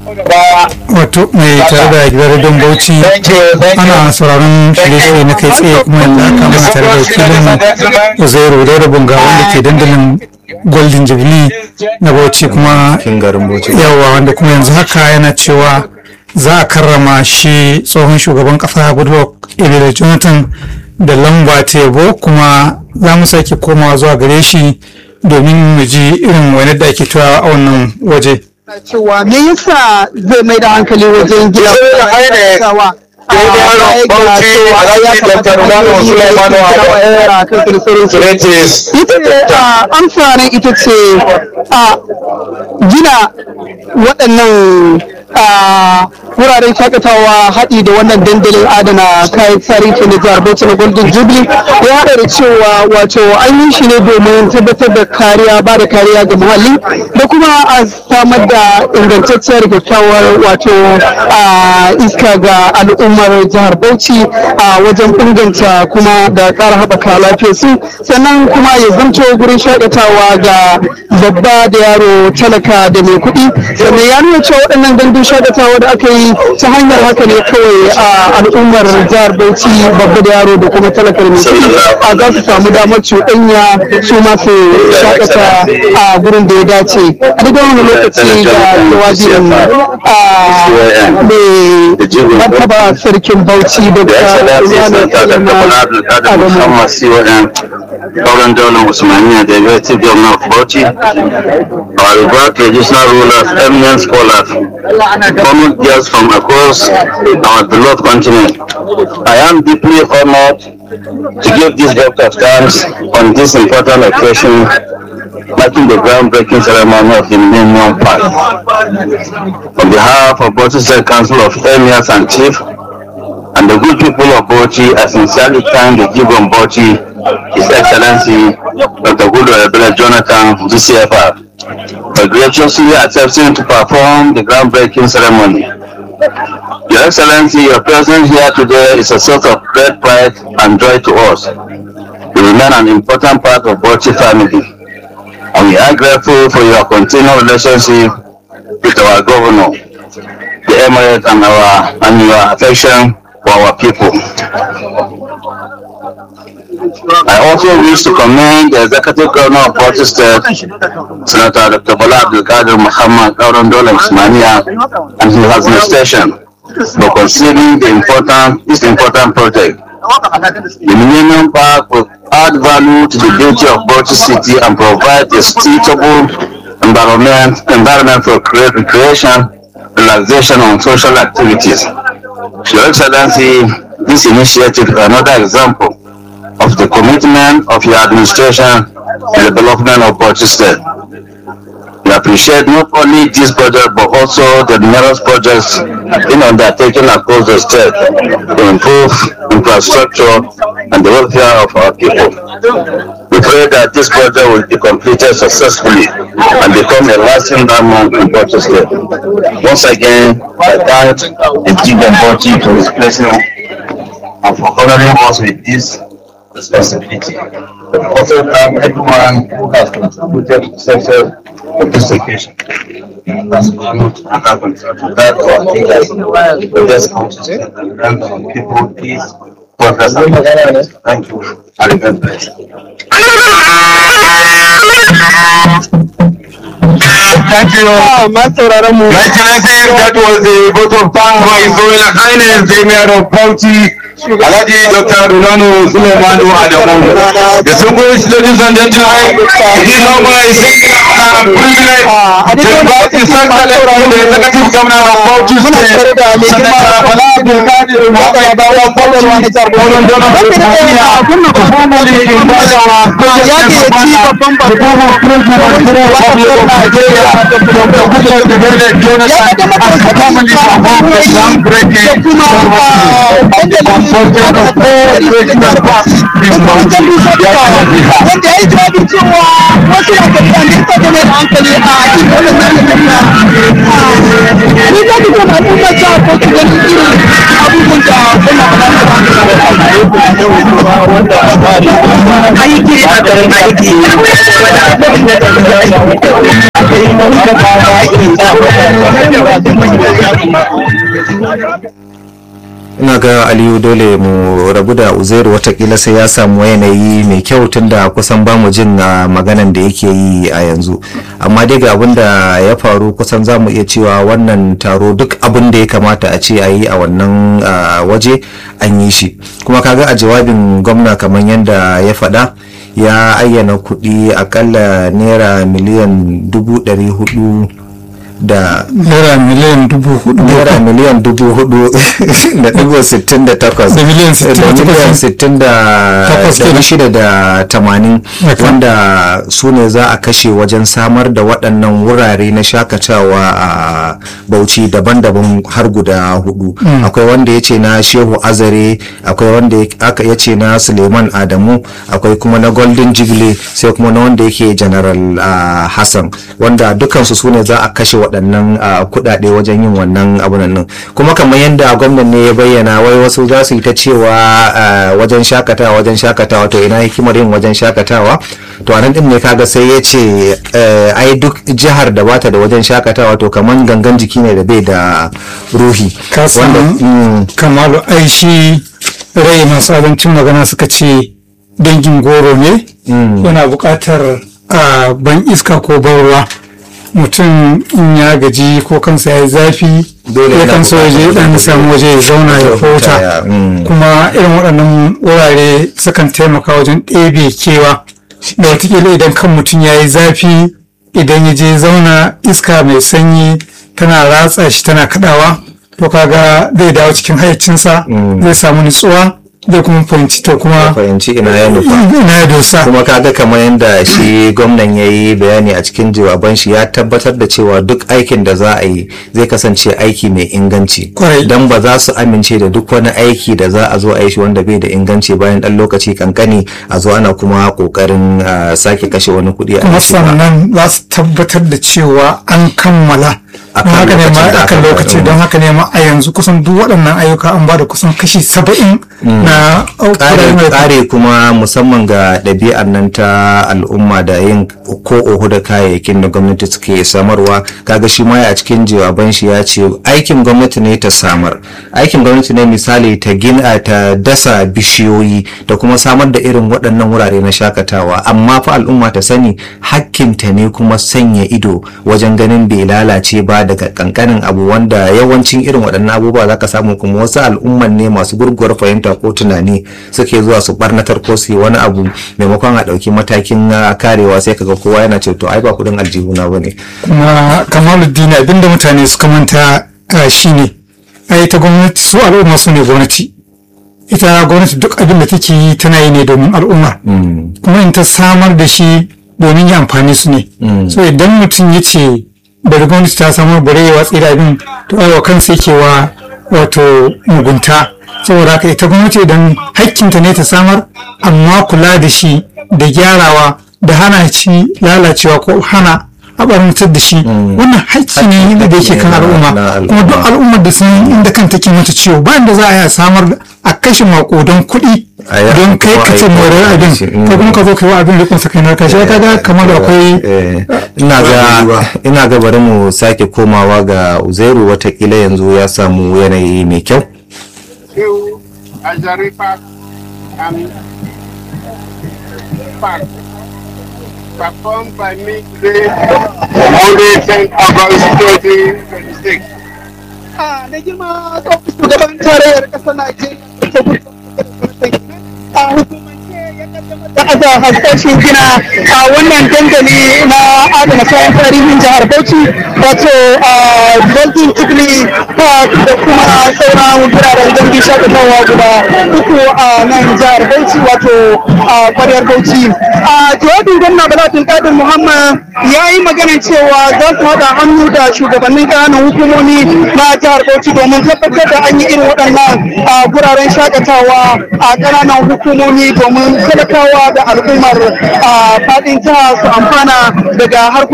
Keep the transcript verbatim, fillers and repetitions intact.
wato mai tare da gidan rediyon Bauchi ana sauraron shirye-shirye na kai tsaye kuma yanzu aka mana tare da wakilin Uzairu Dauda Bunga wanda ke dandalin Golden Jubilee na Bauchi kuma yawa wanda kuma yanzu haka yana cewa za a karrama shi tsohon shugaban kasa Goodluck Ebele Jonathan da lamba ta yabo, kuma za mu sake komawa zuwa gare shi domin mu ji irin wani da ake tuwa a wannan waje. Cewa me yasa zai mai da hankali wajen gina kawa amfanin ita ce a gina waɗannan wuraren shakatawa haɗi da wannan dandalin adana kayan tarihi na jihar Bauchi na Golden Jubilee ya haɗa da cewa wato an yi shi ne domin tabbatar da kariya ba da kariya ga muhalli da kuma a samar da ingantacciyar kyakkyawar wato iska ga al'ummar jihar Bauchi a wajen inganta kuma da ƙara haɓaka lafiyar su, sannan kuma ya zanto gurin shakatawa ga babba da yaro, talaka da mai kuɗi. Sannan ya nuna cewa waɗannan gandun shakatawa da aka yi ta hanyar haka ne kawai a al'ummar jihar Bauchi babba da yaro da kuma talaka da mai kuɗi a za su samu damar cuɗanya su ma su shakata a gurin da ya dace. A duk wani lokaci ga jawabin mai martaba sarkin Bauchi da Gauran Daular Usmaniya, the Executive Governor of Bauchi, our revered traditional rulers, eminent scholars, honored guests from across our beloved continent. I am deeply honored to give this vote of thanks on this important occasion, marking the groundbreaking ceremony of the Millennium Park. On behalf of Bauchi State Council of Emirs and Chiefs and the good people of Bauchi, I sincerely thank the Chief of Bauchi, His Excellency Doctor Goodluck Ebele Jonathan, G C F R, for graciously accepting to perform the groundbreaking ceremony. Your Excellency, your presence here today is a source of great pride and joy to us. You remain an important part of Bauchi family, and we are grateful for your continued relationship with our governor, the Emirate, and our and your affection for our people. I also wish to commend the Executive Governor of Bauchi State, Senator Doctor Bala Abdulkadir Muhammad Gauran Daular Usmaniya, and his administration for conceiving the important, this important project. The Millennium Park will add value to the beauty of Bauchi City and provide a suitable environment, environment for recreation, relaxation, and social activities. Your Excellency, this initiative is another example of the commitment of your administration to the development of Bauchi State. We appreciate not only this project but also the numerous projects being undertaken across the state to improve infrastructure and the welfare of our people. We pray that this project will be completed successfully and become a lasting landmark in Bauchi State. Once again, I thank the Chief of Bauchi for his blessing and for honoring us with this responsibility. But also thank everyone who has contributed to success of this occasion. That's honored and I contribute that to our leaders, the best councils, and the grant of people, peace, progress, and happiness. Thank you. And God bless. Thank you. My Excellency, that was the vote of thanks by His Royal Highness, the Mayor of Bauchi, Alhaji Doctor Rulanu Suleimanu Adamu. Distinguished ladies and gentlemen, it is now my privilege to invite His Excellency, the Executive Governor of Bauchi State, Senator Bala Abdulkadir Muhammad of Bauchi, to formally invite our President of the former President of the Republic of Nigeria, Doctor Goodluck Ebele Jonathan, as the family perform the groundbreaking ceremony. Unfortunately, the four regional parks in Bauchi, they are not behind. wanda ya yi jawabi cewa wasu na tafiya ne ta gane da hankali a cikin wannan tafiya. Ni za ki zama al'umma ta ko ki gani irin abubuwan da wannan ba na aiki a garin aiki. ina ga Aliyu dole mu rabu da Uzairu watakila sai ya samu yanayi mai kyau tunda kusan ba mu jin maganan da yake yi a yanzu, amma dai ga abin da ya faru kusan za mu iya cewa wannan taro duk abin da ya kamata a ce a yi a wannan waje an yi shi. Kuma kaga a jawabin gwamna kamar yadda ya faɗa ya ayyana kuɗi akalla naira miliyan dubu ɗari hudu da naira miliyan dubu hudu naira miliyan dubu hudu da dubu sittin da takwas da miliyan sittin da shida da tamanin wanda su ne za a kashe wajen samar da waɗannan wurare na shakatawa a Bauchi daban-daban har guda hudu. Akwai wanda ya ce na Shehu Azare, akwai wanda ya ce na Suleiman Adamu, akwai kuma na Golden Jubilee, sai kuma na wanda yake General Hassan, wanda dukansu su ne za a kashe waɗannan kuɗaɗe wajen yin wannan abunan nan. Kuma kamar yadda gwamnan ne ya bayyana, wai wasu za su yi ta cewa wajen shakatawa wajen shakatawa to ina hikimar yin wajen shakatawa? To anan din ne kaga sai ya ce ai duk jihar da bata da wajen shakatawa to kamar gangan jiki ne da bai da ruhi. Kasan Kamalu aishi rai masu abincin magana suka ce dangin goro ne yana buƙatar ban iska ko ban ruwa. Mutum in ya gaji ko kansa ya yi zafi ya kan so waje dan samu waje ya zauna ya fota, kuma irin waɗannan wurare sukan taimaka wajen ɗebe kewa da watakila idan kan mutum ya yi zafi idan ya je zauna iska mai sanyi tana ratsa shi tana kaɗawa, to kaga zai dawo cikin hayyacinsa zai samu nutsuwa zai kuma fahimci to kuma fahimci ina ya nufa ina ya dosa. Kuma kaga kamar yadda shi gwamnan ya yi bayani a cikin jawaban shi ya tabbatar da cewa duk aikin da za a yi zai kasance aiki mai inganci, don ba za su amince da duk wani aiki da za a zo a yi shi wanda bai da inganci bayan dan lokaci kankani a zo ana kuma kokarin sake kashe wani kuɗi a kuma sannan za su tabbatar da cewa an kammala haka ne ma akan lokaci. Don haka ne ma a yanzu kusan duk waɗannan ayyuka an ba da kusan kashi saba'in na kare kuma musamman ga ɗabi'ar nan ta al'umma da yin ko ohu da kayayyakin da gwamnati suke samarwa. Kaga shi ma a cikin jawaban shi ya ce aikin gwamnati ne ta samar, aikin gwamnati ne misali ta gina ta dasa bishiyoyi da kuma samar da irin waɗannan wurare na shakatawa, amma fa al'umma ta sani hakkinta ne kuma sanya ido wajen ganin bai lalace ba daga kankanin abu, wanda yawancin irin waɗannan abubuwa za ka samu kuma wasu al'umman ne masu gurguwar fahimta ko tunani suke zuwa su barnatar ko su yi wani abu maimakon a ɗauki matakin karewa sai kaga kowa yana ce to ai ba kudin aljihuna ba ne. Kuma Kamaluddin abinda mutane suka manta shine ai ta gwamnati su al'umma su ne gwamnati, ita gwamnati duk abin da take yi tana yi ne domin al'umma, kuma in ta samar da shi domin ya amfani su ne. So idan mutum ya ce bari gwamnati ta samar bare ya watsi da abin to aiwa kansa yake wa wato mugunta. Saboda haka ita gwamnati idan hakkinta ne ta samar, amma kula da shi da gyarawa da hana shi lalacewa ko hana abarmutar da shi wannan hakki ne da yake kan al'umma. Kuma duk al'ummar da sun inda kan take mata ciwo ba inda za a yi samar a kashe makodan kuɗi don kai ka ce more abin ko kuma ka zo kai wa abin da kun saka na kashi ka ga kamar akwai ina ga ina ga bari mu sake komawa ga Uzairu watakila yanzu ya samu yanayi mai kyau. To Azare Park and Park performed by me today on the tenth of August twenty twenty-six. Ah, na girma shugaban tarayyar ƙasar Najeriya a hukumance ya kaddamar da aza hasashen gina a wannan dandali na adana kayan tarihin jihar Bauchi, wato a Golden Jubilee Park da kuma sauran wuraren dangin shakatawa guda uku a nan jihar Bauchi, wato a kwaryar Bauchi. A jawabin gwamna Bala Abdulkadir Muhammad ya yi maganar cewa za su haɗa hannu da shugabannin ƙananan hukumomi na jihar Bauchi domin tabbatar da an yi irin waɗannan guraren shakatawa a ƙananan hukumomi domin talakawa da al'ummar faɗin jiha su amfana daga harkokin